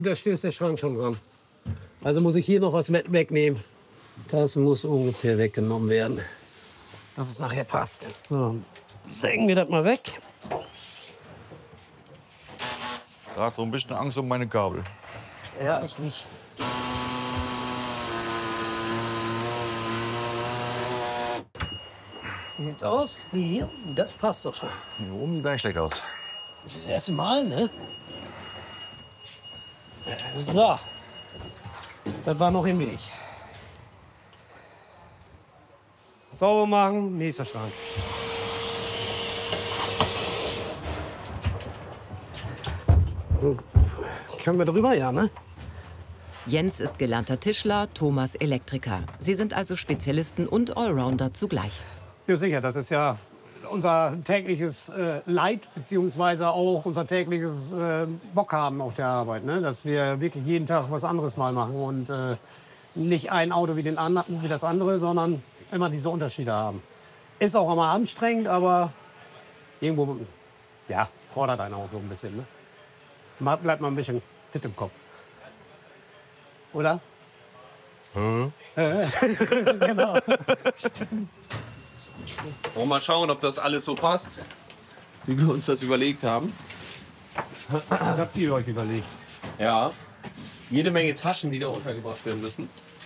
Da stößt der Schrank schon dran. Also muss ich hier noch was wegnehmen. Das muss ungefähr weggenommen werden, dass es nachher passt. So, sägen wir das mal weg. Da hat so ein bisschen Angst um meine Gabel. Ja, ich nicht. Wie sieht's aus? Wie hier? Das passt doch schon. Hier oben sah nicht schlecht aus. Das ist das erste Mal, ne? So. Das war noch im Weg. Sauber machen, nächster Schrank. Können wir drüber, ja, ne? Jens ist gelernter Tischler, Thomas Elektriker. Sie sind also Spezialisten und Allrounder zugleich. Ja, sicher, das ist ja unser tägliches Leid, beziehungsweise auch unser tägliches Bock haben auf der Arbeit. Ne? Dass wir wirklich jeden Tag was anderes mal machen und nicht ein Auto wie das andere, sondern immer diese Unterschiede haben. Ist auch immer anstrengend, aber irgendwo ja, fordert einen auch so ein bisschen. Ne? Bleibt man ein bisschen fit im Kopf. Oder? Genau. Wollen wir mal schauen, ob das alles so passt, wie wir uns das überlegt haben. Was habt ihr euch überlegt? Ja, jede Menge Taschen, die da untergebracht werden müssen.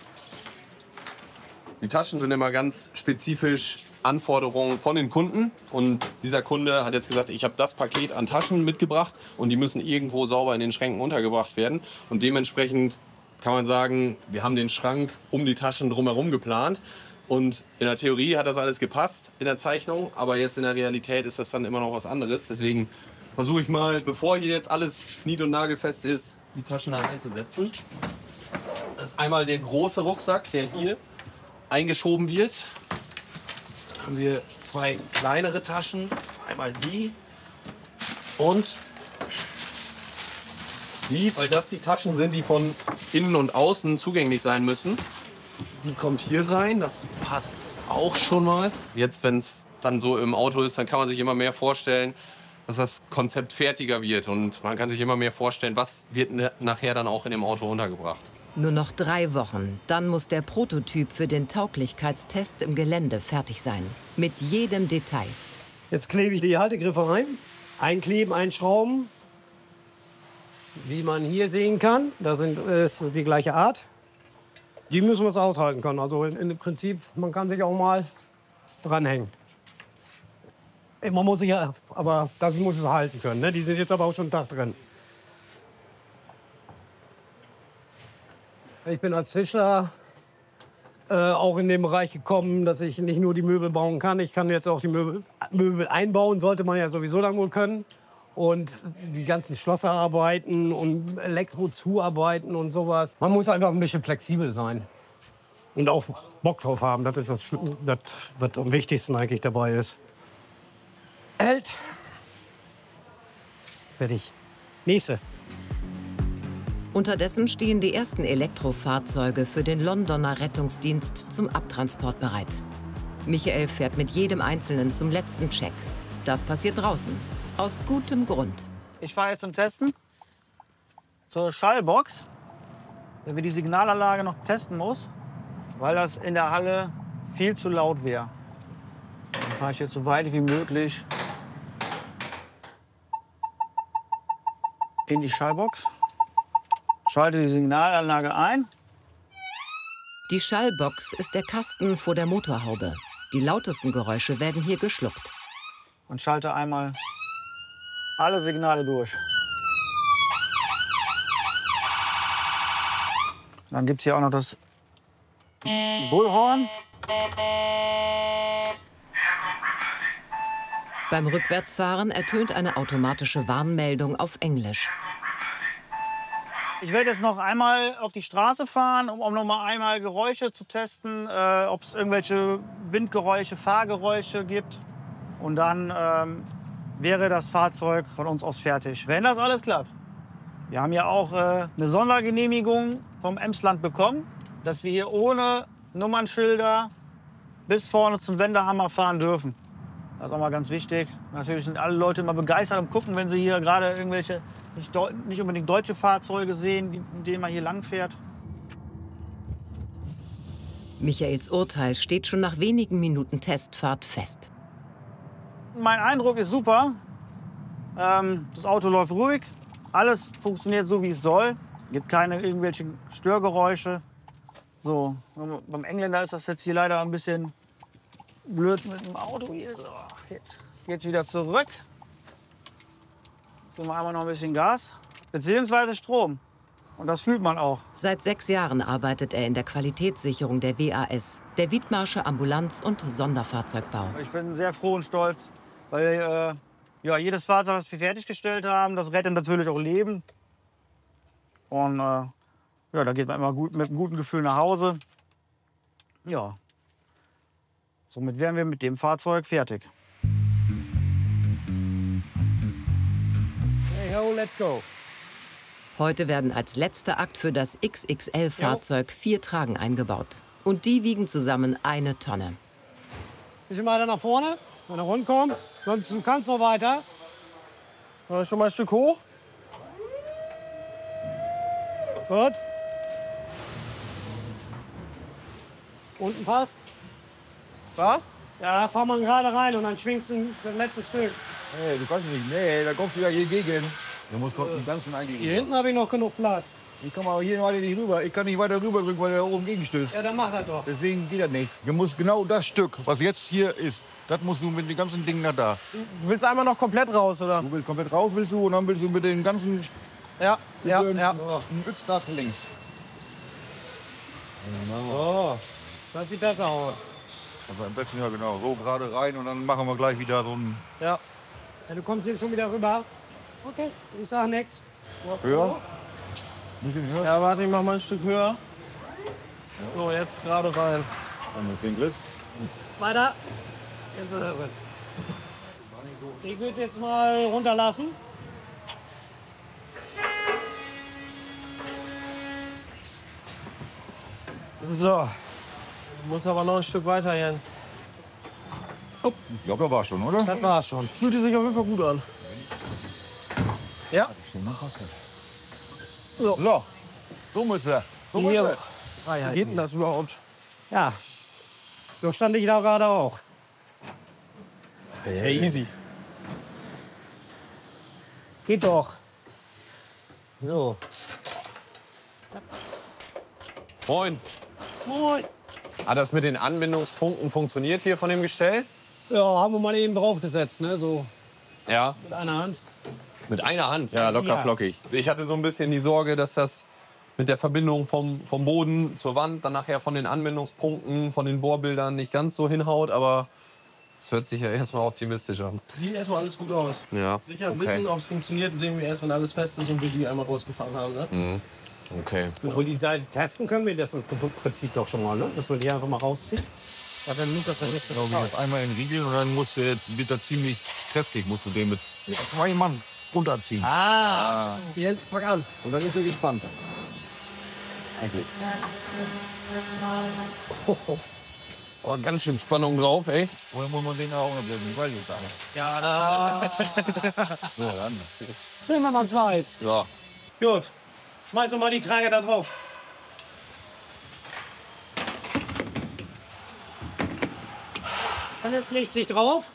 Die Taschen sind immer ganz spezifisch Anforderungen von den Kunden. Und dieser Kunde hat jetzt gesagt, ich habe das Paket an Taschen mitgebracht und die müssen irgendwo sauber in den Schränken untergebracht werden. Und dementsprechend kann man sagen, wir haben den Schrank um die Taschen drumherum geplant. Und in der Theorie hat das alles gepasst in der Zeichnung, aber jetzt in der Realität ist das dann immer noch was anderes. Deswegen versuche ich mal, bevor hier jetzt alles nied- und nagelfest ist, die Taschen da reinzusetzen. Das ist einmal der große Rucksack, der hier eingeschoben wird. Dann haben wir zwei kleinere Taschen, einmal die und die, weil das die Taschen sind, die von innen und außen zugänglich sein müssen. Die kommt hier rein, das passt auch schon mal. Jetzt, wenn es dann so im Auto ist, dann kann man sich immer mehr vorstellen, dass das Konzept fertiger wird. Und man kann sich immer mehr vorstellen, was wird nachher dann auch in dem Auto untergebracht. Nur noch 3 Wochen, dann muss der Prototyp für den Tauglichkeitstest im Gelände fertig sein. Mit jedem Detail. Jetzt klebe ich die Haltegriffe rein. Einkleben, einschrauben. Wie man hier sehen kann, ist die gleiche Art. Die müssen wir es aushalten können. Also im Prinzip, man kann sich auch mal dranhängen. Man muss sich ja, aber das muss es halten können. Ne? Die sind jetzt aber auch schon einen Tag drin. Ich bin als Tischler auch in den Bereich gekommen, dass ich nicht nur die Möbel bauen kann. Ich kann jetzt auch die Möbel einbauen, sollte man ja sowieso dann wohl können. Und die ganzen Schlosserarbeiten und Elektrozuarbeiten und sowas. Man muss einfach ein bisschen flexibel sein. Und auch Bock drauf haben. Das ist das, was am wichtigsten eigentlich dabei ist. Hält. Fertig. Nächste. Unterdessen stehen die ersten Elektrofahrzeuge für den Londoner Rettungsdienst zum Abtransport bereit. Michael fährt mit jedem Einzelnen zum letzten Check. Das passiert draußen. Aus gutem Grund. Ich fahre jetzt zum Testen zur Schallbox, weil wir die Signalanlage noch testen muss, weil das in der Halle viel zu laut wäre. Dann fahre ich jetzt so weit wie möglich in die Schallbox, schalte die Signalanlage ein. Die Schallbox ist der Kasten vor der Motorhaube. Die lautesten Geräusche werden hier geschluckt. Und schalte einmal alle Signale durch. Dann gibt es hier auch noch das Bullhorn. Beim Rückwärtsfahren ertönt eine automatische Warnmeldung auf Englisch. Ich werde jetzt noch einmal auf die Straße fahren, um noch mal einmal Geräusche zu testen, ob es irgendwelche Windgeräusche, Fahrgeräusche gibt. Und dann wäre das Fahrzeug von uns aus fertig, wenn das alles klappt. Wir haben ja auch eine Sondergenehmigung vom Emsland bekommen, dass wir hier ohne Nummernschilder bis vorne zum Wendehammer fahren dürfen. Das ist auch mal ganz wichtig. Natürlich sind alle Leute immer begeistert und gucken, wenn sie hier gerade irgendwelche nicht unbedingt deutsche Fahrzeuge sehen, in denen man hier lang fährt. Michaels Urteil steht schon nach wenigen Minuten Testfahrt fest. Mein Eindruck ist super. Das Auto läuft ruhig. Alles funktioniert so, wie es soll. Es gibt keine irgendwelche Störgeräusche. So, beim Engländer ist das jetzt hier leider ein bisschen blöd mit dem Auto. Hier. So, jetzt wieder zurück. Geben wir einmal noch ein bisschen Gas. Beziehungsweise Strom. Und das fühlt man auch. Seit 6 Jahren arbeitet er in der Qualitätssicherung der WAS, der Wiedmarsche Ambulanz- und Sonderfahrzeugbau. Ich bin sehr froh und stolz, weil ja, jedes Fahrzeug, das wir fertiggestellt haben, das rettet natürlich auch Leben. Und ja, da geht man immer gut, mit einem guten Gefühl nach Hause. Ja, somit wären wir mit dem Fahrzeug fertig. Hey ho, let's go. Heute werden als letzter Akt für das XXL-Fahrzeug 4 Tragen eingebaut. Und die wiegen zusammen 1 Tonne. Bisschen weiter nach vorne, wenn du rund kommst. Sonst du kannst noch weiter. Schon mal ein Stück hoch. Gut. Unten passt. Ja? Ja, fahr mal gerade rein und dann schwingst du das letzte Stück. Hey, du kannst nicht. Nee, da kommst du ja hier gegen. Du musst den ganzen eigentlich. Hier hinten habe ich noch genug Platz. Ich komme aber hier weiter nicht rüber. Ich kann nicht weiter rüber drücken, weil er da oben gegenstößt. Ja, dann mach das doch. Deswegen geht das nicht. Du musst genau das Stück, was jetzt hier ist, das musst du mit den ganzen Dingen nach da. Du willst einmal noch komplett raus, oder? Du willst komplett raus, willst du, und dann willst du mit den ganzen Ja, ja, ja. Bütz nach links. So, das sieht besser aus. Aber am besten ja genau, so gerade rein und dann machen wir gleich wieder so ein Ja. Ja, du kommst hier schon wieder rüber. Okay, ich sag nix. höher. Bisschen höher. Ja, warte, ich mach mal ein Stück höher. So, jetzt gerade rein. Dann mit den Griff. Weiter. Jetzt ist er drin. Ich würde jetzt mal runterlassen. So. Muss aber noch ein Stück weiter, Jens. Ich glaube, da war schon, oder? Das war's schon. Fühlte sich auf jeden Fall gut an. Ja. So, so muss er. So muss Hier. er. Wie geht denn das überhaupt? Ja, so stand ich da gerade auch. Ja, easy. Geht doch. So. Moin. Moin. Hat das mit den Anbindungspunkten funktioniert hier von dem Gestell? Ja, haben wir mal eben draufgesetzt, ne? So Ja. mit einer Hand. Mit einer Hand, ja, locker Ja. flockig. Ich hatte so ein bisschen die Sorge, dass das mit der Verbindung vom Boden zur Wand, dann nachher von den Anbindungspunkten, von den Bohrbildern nicht ganz so hinhaut, aber es hört sich ja erstmal optimistisch an. Sieht erstmal alles gut aus. Ja. Sicher wissen, ob es funktioniert, sehen wir erst, wenn alles fest ist und wir die einmal rausgefahren haben. Ne? Okay. Obwohl die Seite testen können wir das im Prinzip doch schon mal, ne? Dass wir die einfach mal rausziehen. Ja, wenn Lukas das nächste Glaube ich, jetzt einmal in den Riegel und dann musst du jetzt, wird das ziemlich kräftig, musst du den mit 2 Mann runterziehen. Ah, Jens, pack an. Und dann ist er gespannt. Eigentlich. Oh, ganz schön Spannung drauf, ey. Woher muss man den auch noch bleiben? Ich weiß nicht. Aber. Ja, So, dann. Nehmen wir mal 2 jetzt. Ja. Gut. Schmeiß doch mal die Trage da drauf. Und jetzt legt sich drauf.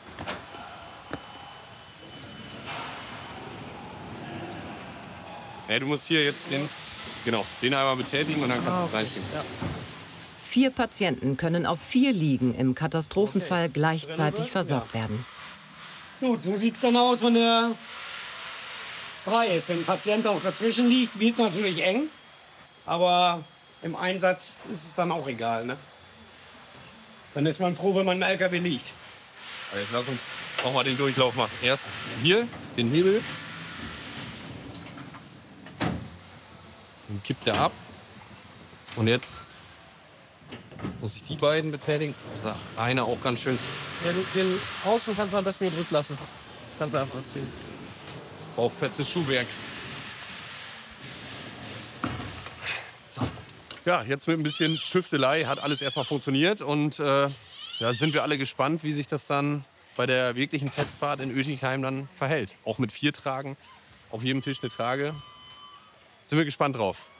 Ja, du musst hier jetzt den einmal betätigen und dann kannst du es reinschieben. 4 Patienten können auf 4 Liegen im Katastrophenfall gleichzeitig versorgt werden. Gut, so sieht es dann aus, wenn der frei ist. Wenn ein Patient auch dazwischen liegt, wird es natürlich eng. Aber im Einsatz ist es dann auch egal. Ne? Dann ist man froh, wenn man im LKW liegt. Aber jetzt lass uns auch mal den Durchlauf machen. Erst hier den Hebel. Den kippt er ab. Und jetzt muss ich die beiden betätigen. Das ist einer auch ganz schön. ja, den Außen kannst du am besten gedrückt lassen. Kannst du einfach ziehen. Bauchfestes Schuhwerk. So. Ja, jetzt mit ein bisschen Tüftelei hat alles erstmal funktioniert. Und da sind wir alle gespannt, wie sich das dann bei der wirklichen Testfahrt in Oetikheim dann verhält. Auch mit 4 Tragen auf jedem Tisch eine Trage. Sind wir gespannt drauf.